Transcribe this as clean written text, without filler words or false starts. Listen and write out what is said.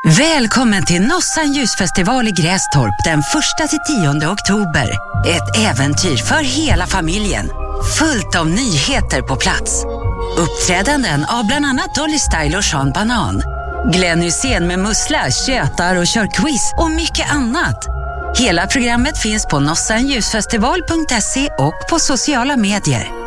Välkommen till Nossan ljusfestival i Grästorp den 1-10 oktober. Ett äventyr för hela familjen. Fullt av nyheter på plats. Uppträdanden av bland annat Dolly Style och Sean Banan. Glenn Hysén med mussla, tjötar och kör quiz och mycket annat. Hela programmet finns på nossanljusfestival.se och på sociala medier.